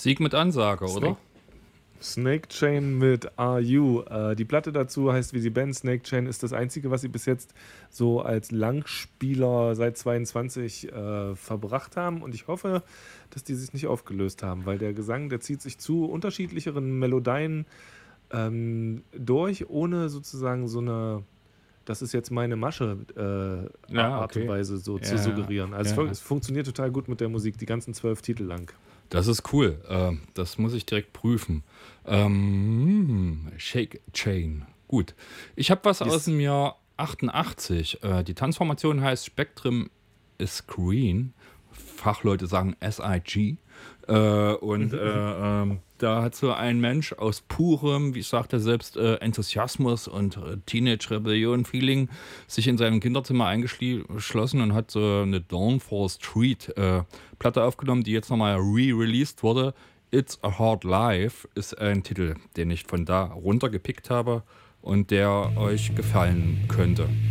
Sieg mit Ansage, oder? Snake Chain mit Are You. Die Platte dazu heißt wie die Band. Snake Chain ist das Einzige, was sie bis jetzt so als Langspieler seit 22 verbracht haben. Und ich hoffe, dass die sich nicht aufgelöst haben, weil der Gesang, der zieht sich zu unterschiedlicheren Melodien durch, ohne sozusagen so eine, das ist jetzt meine Masche Art und Weise so zu suggerieren. Also es funktioniert total gut mit der Musik, die ganzen 12 Titel lang. Das ist cool. Das muss ich direkt prüfen. Shake Chain. Gut. Ich habe was aus dem Jahr 88. Die Tanzformation heißt Spectrum is Green. Fachleute sagen SIG. Da hat so ein Mensch aus purem, wie sagt er selbst, Enthusiasmus und Teenage-Rebellion-Feeling sich in seinem Kinderzimmer eingeschlossen und hat so eine Downfall Street Platte aufgenommen, die jetzt nochmal re-released wurde. It's a Hard Life ist ein Titel, den ich von da runtergepickt habe und der euch gefallen könnte.